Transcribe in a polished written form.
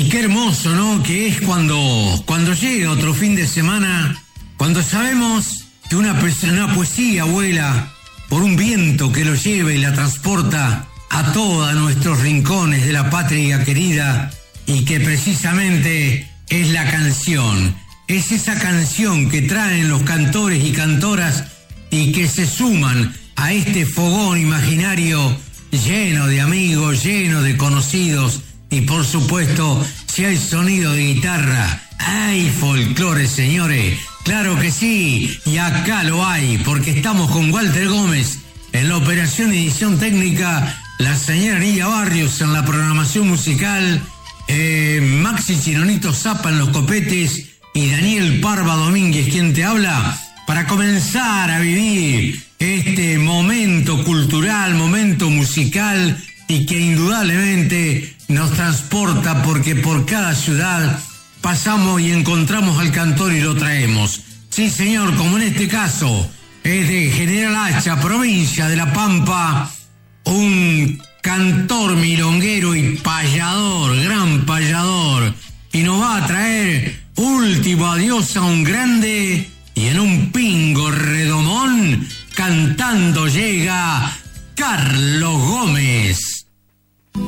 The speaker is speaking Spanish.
qué hermoso, ¿no? Que es cuando llega otro fin de semana, cuando sabemos que una poesía vuela por un viento que lo lleva y la transporta a todos nuestros rincones de la patria querida, y que precisamente es la canción. Es esa canción que traen los cantores y cantoras y que se suman a este fogón imaginario lleno de amigos, lleno de conocidos, y por supuesto, si hay sonido de guitarra, hay folclore, señores. Claro que sí, y acá lo hay, porque estamos con Walter Gómez en la operación y edición técnica, la señora Nidia Barrios en la programación musical, Maxi Chironito Zapa en los copetes y Daniel Parva Domínguez quien te habla, para comenzar a vivir este momento cultural, momento musical, y que indudablemente nos transporta, porque por cada ciudad pasamos y encontramos al cantor y lo traemos. Sí, señor, como en este caso es de General Hacha, provincia de La Pampa, un cantor milonguero y payador, gran payador, y nos va a traer Último Adiós a un Grande, y en un pingo redomón cantando llega Carlos Gómez.